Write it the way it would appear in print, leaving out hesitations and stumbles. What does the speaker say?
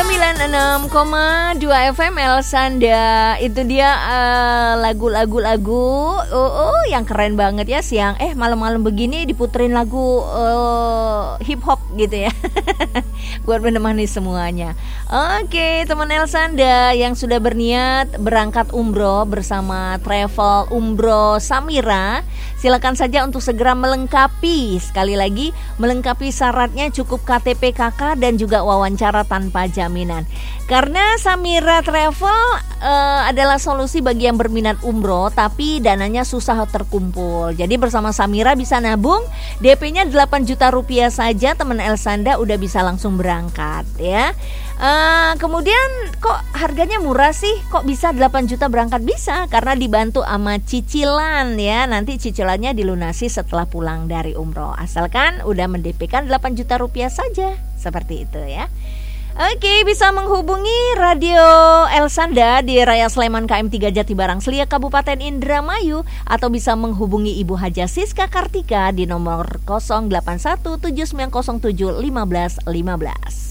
96,2 FM Elsanda. Itu dia lagu-lagu yang keren banget ya siang. Malam-malam begini diputerin lagu hip hop gitu ya. Buat menemani semuanya. Oke, teman Elsanda yang sudah berniat berangkat umroh bersama travel umroh Samira, silakan saja untuk segera melengkapi. Sekali lagi, melengkapi syaratnya cukup KTP KK dan juga wawancara tanpa jaminan. Karena Samira Travel adalah solusi bagi yang berminat umroh tapi dananya susah terkumpul. Jadi bersama Samira bisa nabung, DP-nya 8 juta rupiah saja, teman Elsanda udah bisa langsung berangkat ya. Kemudian kok harganya murah sih? Kok bisa 8 juta berangkat? Bisa karena dibantu sama cicilan ya. Nanti cicilannya dilunasi setelah pulang dari umroh. Asalkan udah mendp-kan 8 juta rupiah saja. Seperti itu ya. Oke, bisa menghubungi Radio Elsanda di Raya Sleman KM 3 Jatibarang Selia Kabupaten Indramayu, atau bisa menghubungi Ibu Haja Siska Kartika di nomor 081790715515.